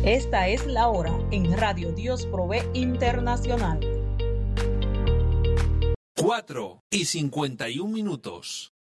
Esta es la hora en Radio Dios Provee Internacional. 4:51.